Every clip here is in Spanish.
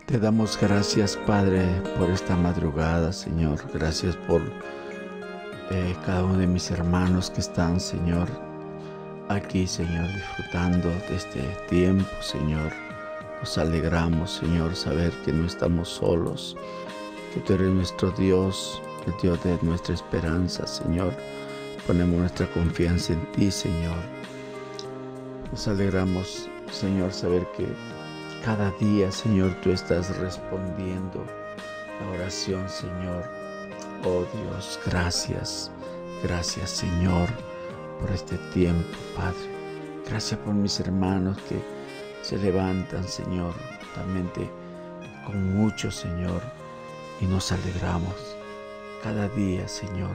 Te damos gracias, Padre, por esta madrugada, Señor. Gracias por cada uno de mis hermanos que están, Señor, aquí, Señor, disfrutando de este tiempo, Señor. Nos alegramos, Señor, saber que no estamos solos, que tú eres nuestro Dios, el Dios de nuestra esperanza, Señor. Ponemos nuestra confianza en ti, Señor. Nos alegramos, Señor, saber que cada día, Señor, tú estás respondiendo la oración, Señor. Oh Dios, gracias. Gracias, Señor, por este tiempo, Padre. Gracias por mis hermanos que se levantan, Señor, totalmente con mucho, Señor, y nos alegramos cada día, Señor.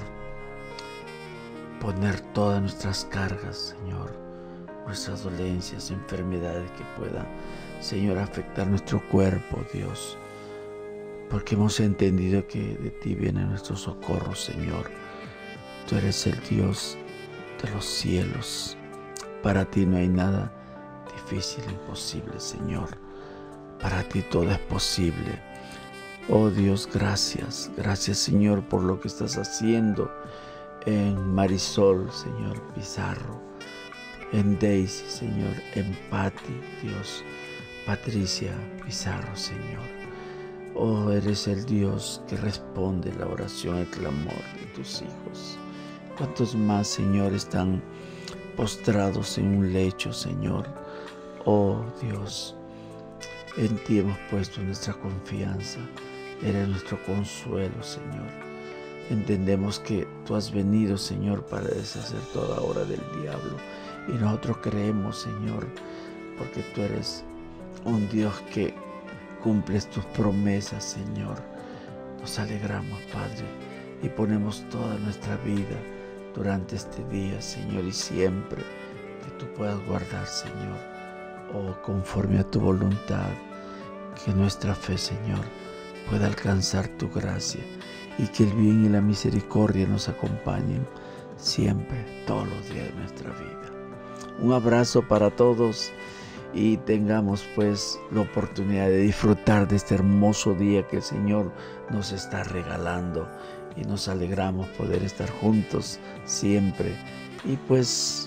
Poner todas nuestras cargas, Señor, nuestras dolencias, enfermedades que puedan, Señor, afectar nuestro cuerpo, Dios, porque hemos entendido que de ti viene nuestro socorro, Señor. Tú eres el Dios de los cielos. Para ti no hay nada difícil, imposible, Señor. Para ti todo es posible. Oh Dios, gracias. Gracias, Señor, por lo que estás haciendo en Marisol, Señor Pizarro, en Daisy, Señor, en Patti, Dios, Patricia Pizarro, Señor. Oh, eres el Dios que responde la oración, el clamor de tus hijos. ¿Cuántos más, Señor, están postrados en un lecho, Señor? Oh, Dios, en ti hemos puesto nuestra confianza. Eres nuestro consuelo, Señor. Entendemos que tú has venido, Señor, para deshacer toda obra del diablo. Y nosotros creemos, Señor, porque tú eres un Dios que cumples tus promesas, Señor. Nos alegramos, Padre, y ponemos toda nuestra vida durante este día, Señor, y siempre que tú puedas guardar, Señor, conforme a tu voluntad, que nuestra fe, Señor, pueda alcanzar tu gracia y que el bien y la misericordia nos acompañen siempre, todos los días de nuestra vida. Un abrazo para todos y tengamos pues la oportunidad de disfrutar de este hermoso día que el Señor nos está regalando y nos alegramos poder estar juntos siempre y pues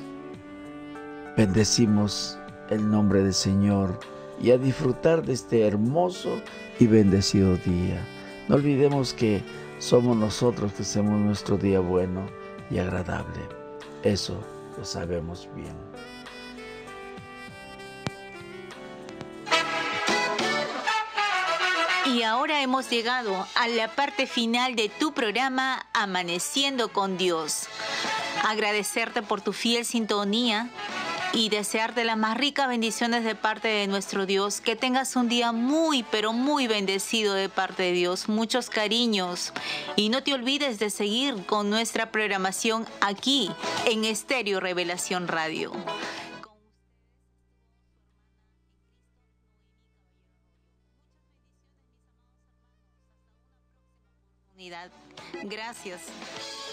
bendecimos el nombre del Señor y a disfrutar de este hermoso y bendecido día. No olvidemos que somos nosotros que hacemos nuestro día bueno y agradable. Eso lo sabemos bien. Y ahora hemos llegado a la parte final de tu programa Amaneciendo con Dios. Agradecerte por tu fiel sintonía y desearte las más ricas bendiciones de parte de nuestro Dios. Que tengas un día muy, pero muy bendecido de parte de Dios. Muchos cariños. Y no te olvides de seguir con nuestra programación aquí en Estéreo Revelación Radio. Gracias.